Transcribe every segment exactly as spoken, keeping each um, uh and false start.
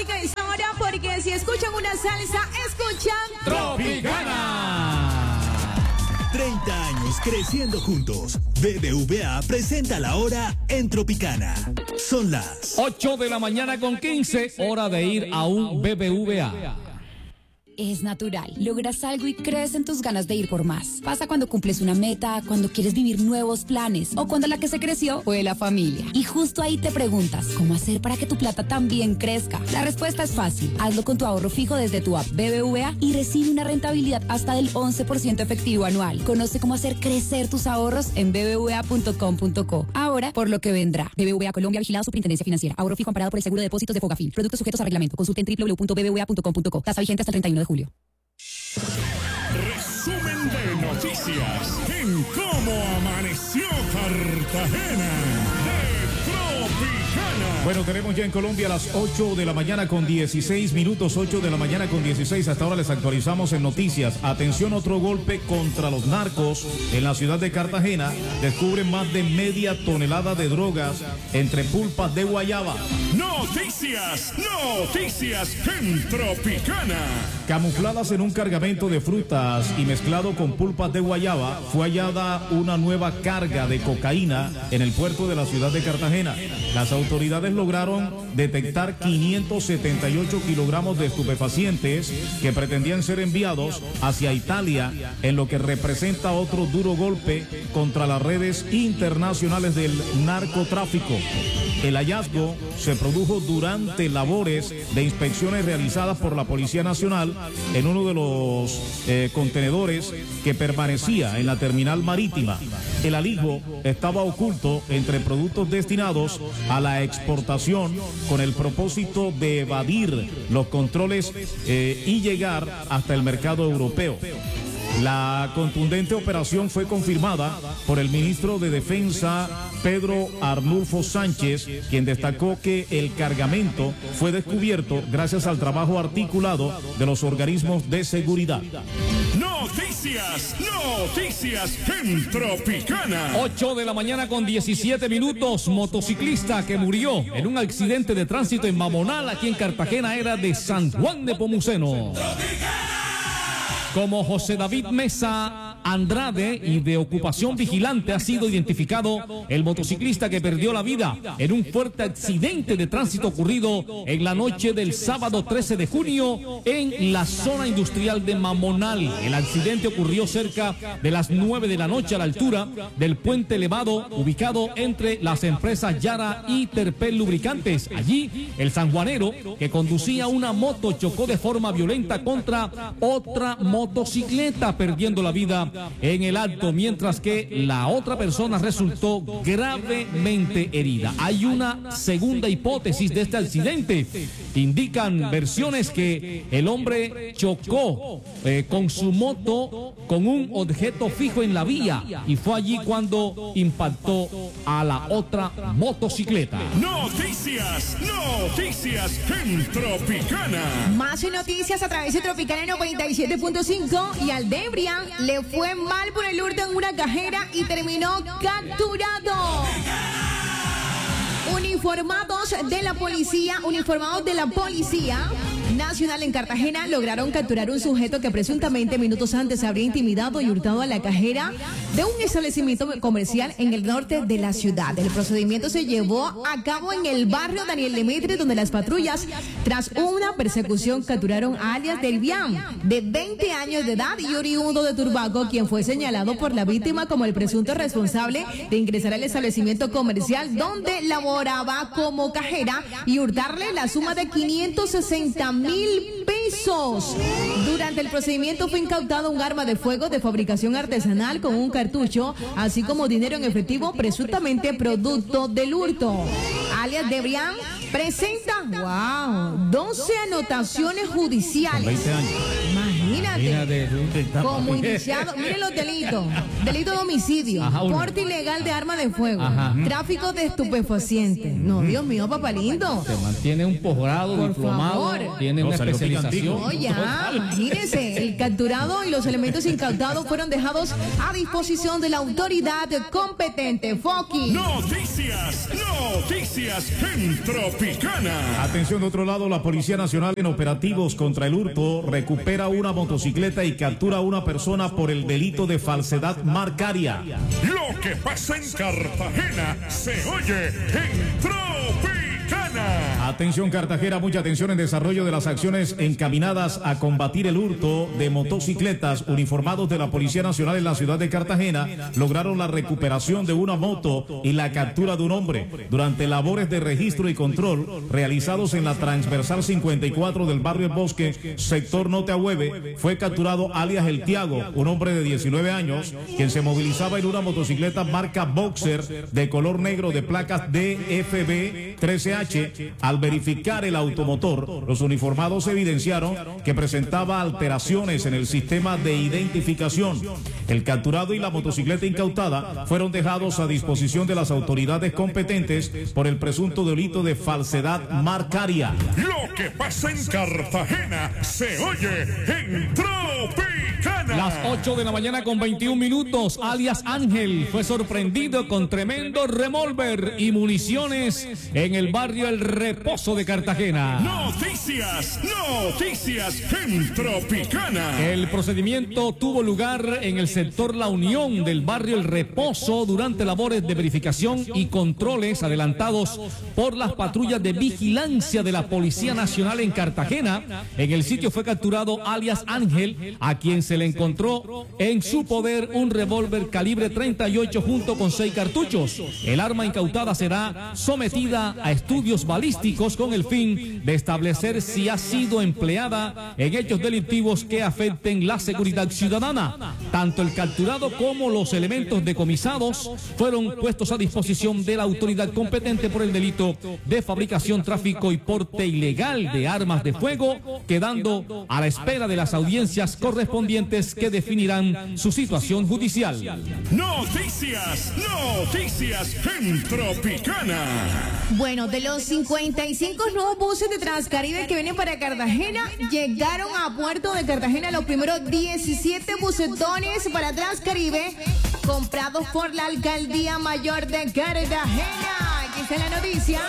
temática de esta hora porque si escuchan una salsa, escuchan Tropicana. treinta años creciendo juntos. B B V A presenta la hora en Tropicana. Son las ocho de la mañana con quince, hora de ir a un B B V A. Es natural. Logras algo y crees en tus ganas de ir por más. Pasa cuando cumples una meta, cuando quieres vivir nuevos planes o cuando la que se creció fue la familia. Y justo ahí te preguntas, ¿cómo hacer para que tu plata también crezca? La respuesta es fácil. Hazlo con tu ahorro fijo desde tu app B B V A y recibe una rentabilidad hasta del once por ciento efectivo anual. Conoce cómo hacer crecer tus ahorros en b b v a punto com punto co. Ahora, por lo que vendrá. B B V A Colombia, vigilado Superintendencia Financiera. Ahorro fijo amparado por el seguro de depósitos de Fogafín. Productos sujetos a reglamento. Consulte en w w w punto b b v a punto com punto co. Tasa vigente hasta el treinta y uno de julio. Resumen de noticias en cómo amaneció Cartagena de Tropicana. Bueno, tenemos ya en Colombia las ocho de la mañana con dieciséis minutos, ocho de la mañana con dieciséis. Hasta ahora les actualizamos en noticias. Atención, otro golpe contra los narcos en la ciudad de Cartagena. Descubren más de media tonelada de drogas entre pulpas de guayaba. Noticias, noticias en Tropicana. Camufladas en un cargamento de frutas y mezclado con pulpas de guayaba, fue hallada una nueva carga de cocaína en el puerto de la ciudad de Cartagena. Las autoridades lograron detectar quinientos setenta y ocho kilogramos de estupefacientes que pretendían ser enviados hacia Italia, en lo que representa otro duro golpe contra las redes internacionales del narcotráfico. El hallazgo se produjo durante labores de inspecciones realizadas por la Policía Nacional en uno de los eh, contenedores que permanecía en la terminal marítima. El alijo estaba oculto entre productos destinados a la exportación con el propósito de evadir los controles eh, y llegar hasta el mercado europeo. La contundente operación fue confirmada por el ministro de Defensa, Pedro Arnulfo Sánchez, quien destacó que el cargamento fue descubierto gracias al trabajo articulado de los organismos de seguridad. Noticias, noticias en Tropicana. ocho de la mañana con diecisiete minutos. Motociclista que murió en un accidente de tránsito en Mamonal, aquí en Cartagena, era de San Juan de Pomuceno. Como José David Mesa Andrade y de ocupación vigilante ha sido identificado el motociclista que perdió la vida en un fuerte accidente de tránsito ocurrido en la noche del sábado trece de junio en la zona industrial de Mamonal. El accidente ocurrió cerca de las nueve de la noche a la altura del puente elevado ubicado entre las empresas Yara y Terpel Lubricantes. Allí el sanjuanero que conducía una moto chocó de forma violenta contra otra motocicleta, perdiendo la vida en el acto, mientras que la otra persona resultó gravemente herida. Hay una segunda hipótesis de este accidente. Indican versiones que el hombre chocó eh, con su moto con un objeto fijo en la vía y fue allí cuando impactó a la otra motocicleta. Noticias, noticias en Tropicana. más noticias a través de Tropicana noventa y siete punto cinco. Y al Debria le fue mal por el hurto en una cajera y terminó capturado. Uniformados de la policía, uniformados de la policía nacional en Cartagena lograron capturar un sujeto que presuntamente minutos antes habría intimidado y hurtado a la cajera de un establecimiento comercial en el norte de la ciudad. El procedimiento se llevó a cabo en el barrio Daniel Demetri, donde las patrullas, tras una persecución, capturaron a alias del Biam, de veinte años de edad y oriundo de Turbaco, quien fue señalado por la víctima como el presunto responsable de ingresar al establecimiento comercial donde laboraba como cajera y hurtarle la suma de quinientos sesenta mil pesos. Durante el procedimiento fue incautado un arma de fuego de fabricación artesanal con un cartucho, así como dinero en efectivo presuntamente producto del hurto. Alias Debrián presenta, wow, doce anotaciones judiciales. veinte años. Imagínate. Como indiciado, miren los delitos. Delito de homicidio, Ajá, porte ilegal de arma de fuego, Ajá. tráfico de estupefacientes. No, Dios mío, papá lindo. Se mantiene un posgrado, Por diplomado, favor. tiene No, una salió especialización. No, ya, imagínense, el capturado y los elementos incautados fueron dejados a disposición de la autoridad competente. Foki. Noticias. Noticias, noticias en Tropicana. Atención, de otro lado, la Policía Nacional en operativos contra el hurto recupera una motocicleta y captura a una persona por el delito de falsedad marcaria. Lo que pasa en Cartagena se oye en Tropicana. Atención Cartagena, mucha atención en desarrollo de las acciones encaminadas a combatir el hurto de motocicletas. Uniformados de la Policía Nacional en la ciudad de Cartagena lograron la recuperación de una moto y la captura de un hombre. Durante labores de registro y control realizados en la transversal cincuenta y cuatro del barrio El Bosque, sector Norte Ahueve, fue capturado alias El Tiago, un hombre de diecinueve años, quien se movilizaba en una motocicleta marca Boxer de color negro de placas D F B trece H. Al verificar el automotor, los uniformados evidenciaron que presentaba alteraciones en el sistema de identificación. El capturado y la motocicleta incautada fueron dejados a disposición de las autoridades competentes por el presunto delito de falsedad marcaria. Lo que pasa en Cartagena se oye en Tropicana. Las ocho de la mañana con veintiún minutos, alias Ángel fue sorprendido con tremendo revólver y municiones en el barrio El Reposo de Cartagena. Noticias, noticias en Tropicana. El procedimiento tuvo lugar en el sector La Unión del barrio El Reposo durante labores de verificación y controles adelantados por las patrullas de vigilancia de la Policía Nacional en Cartagena. En el sitio fue capturado alias Ángel, a quien se le encontró en su poder un revólver calibre treinta y ocho junto con seis cartuchos. El arma incautada será sometida a estudios balísticos con el fin de establecer si ha sido empleada en hechos delictivos que afecten la seguridad ciudadana. Tanto el capturado como los elementos decomisados fueron puestos a disposición de la autoridad competente por el delito de fabricación, tráfico y porte ilegal de armas de fuego, quedando a la espera de las audiencias correspondientes que definirán su situación judicial. Noticias, noticias en Tropicana. Bueno, de los cincuenta y cinco nuevos buses de Transcaribe que vienen para Cartagena, llegaron a Puerto de Cartagena los primeros diecisiete bucetones para Transcaribe, comprados por la Alcaldía Mayor de Cartagena. Aquí está la noticia.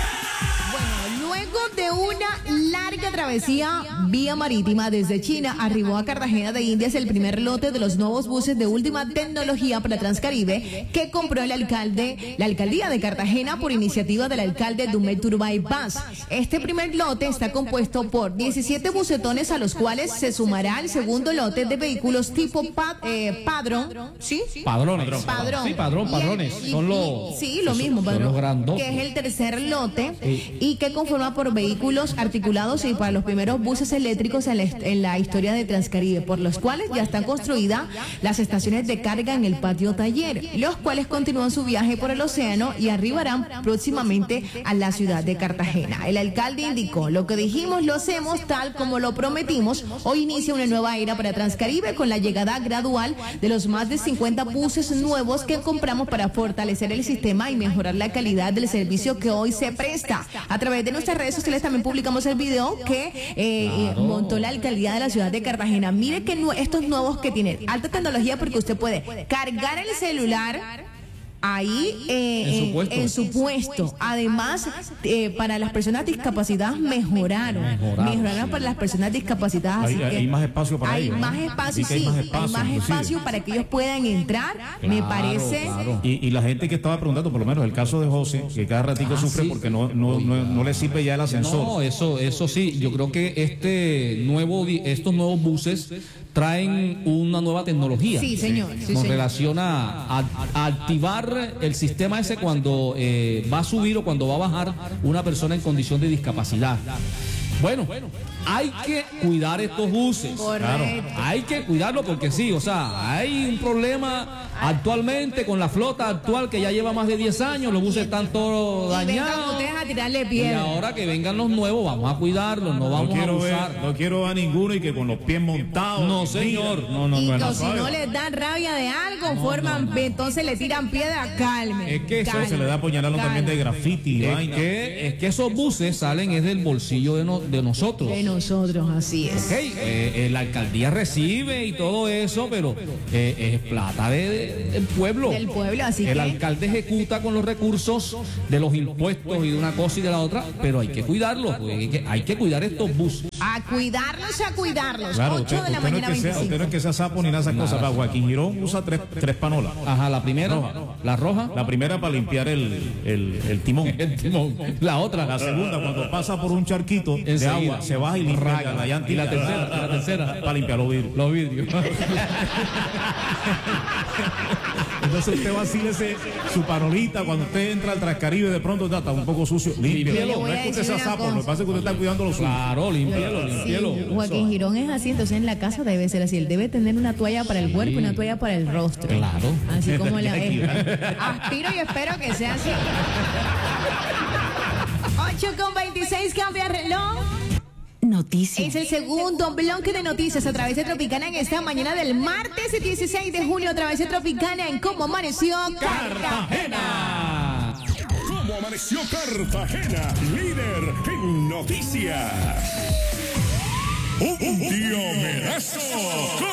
Bueno, luego de una larga travesía vía marítima desde China, arribó a Cartagena de Indias el primer lote de los nuevos buses de última tecnología para Transcaribe que compró el alcalde, la alcaldía de Cartagena por iniciativa del alcalde Dumet Turbay Paz. Este primer lote está compuesto por diecisiete bucetones, a los cuales se sumará el segundo lote de vehículos tipo pa, eh, Padrón, ¿sí? Padrones. Padrón. Sí, padrón, padrones. Y el, y, son los. Sí, lo mismo, son padrón. los grandotes. Que es el tercer lote Sí. y que conforma por vehículos articulados y para los primeros buses eléctricos en la, en la historia de Transcaribe, por los cuales ya están construidas las estaciones de carga en el patio taller, los cuales continúan su viaje por el océano y arribarán próximamente a la ciudad de Cartagena. El alcalde indicó: lo que dijimos lo hacemos tal como lo prometimos. Hoy inicia una nueva era para Transcaribe con la llegada gradual de los más de cincuenta buses nuevos que compramos para fortalecer el sistema y mejorar la calidad del servicio que hoy se presta. A través de nuestras redes sociales también publicamos el video que eh, claro. montó la alcaldía de la ciudad de Cartagena. Mire que nu estos nuevos que tienen alta tecnología, porque usted puede cargar el celular ahí eh, en, su puesto. en su puesto. Además, eh, para las personas discapacitadas mejoraron. Mejoraron, mejoraron sí. para las personas discapacitadas. Hay, así que hay más espacio para hay ellos. más ¿no? espacio, sí, sí. Hay más espacio, hay más espacio para que ellos puedan entrar. Claro, me parece. Claro. Y, y la gente que estaba preguntando, por lo menos el caso de José, que cada ratito Ah, sufre sí. porque no, no, no, no le sirve ya el ascensor. No, eso, eso sí. Yo creo que este nuevo, estos nuevos buses traen una nueva tecnología. Sí, señor. Sí, con señor. relación a, a, a activar el sistema ese cuando eh, va a subir o cuando va a bajar una persona en condición de discapacidad. Bueno, hay que cuidar estos buses. Correcto. Hay que cuidarlo porque sí, o sea, hay un problema actualmente con la flota actual que ya lleva más de diez años, los buses están todos Y vengan dañados. ustedes a tirarle Y piedra. ahora que vengan los nuevos, vamos a cuidarlos, no vamos no quiero a ver, abusar. no quiero a ninguno y que con los pies montados. No, señor. No, no, y no, que no, si suave. no les dan rabia de algo, forman, entonces le tiran piedra, calme. Es que eso Se le da apuñalarlo también de graffiti y Es vaina. que, es que esos buses salen es del bolsillo de, no- de nosotros. De nosotros, así es. Ok, eh, eh, la alcaldía recibe y todo eso, pero eh, es plata de, de- del pueblo. Del pueblo, así El que- alcalde ejecuta con los recursos de los impuestos y de una cosa y de la otra, pero hay que cuidarlos, porque hay que, hay que cuidar estos buses. A cuidarlos, a cuidarlos. Claro, ocho usted, de la usted no es mañana, que sea, usted no es que sea sapo ni nada de esas cosas. Para Joaquín Girón usa tres, tres panolas. Ajá, la primera, la roja, La primera para limpiar el, el, el timón. el timón. La otra, La segunda, cuando pasa por un charquito de Enseguida. agua, se baja y limpia Raga. la llanta. Y la tercera, y la tercera. Para limpiar los vidrios. los vidrios. Entonces usted vacílese su panolita cuando usted entra al Trascaribe, de pronto está, está un poco sucio. Límpielo. Le No voy es a que usted decir sea una sapo, lo que cosa. pasa es que usted está cuidando lo suyo. Claro, limpielo, Sí, limpielo. Joaquín Girón es así, entonces en la casa debe ser así. Él debe tener una toalla para el cuerpo y una toalla para el rostro. Claro. Así como la Aquí, es. Aspiro y espero que sea así. ocho con veintiséis, cambia reloj. Noticias. Es el segundo bloque de noticias a través de Tropicana en esta mañana del martes dieciséis de junio a través de Tropicana en Cómo Amaneció Cartagena. ¿Cómo amaneció Cartagena? Líder en noticias. Un diomedazo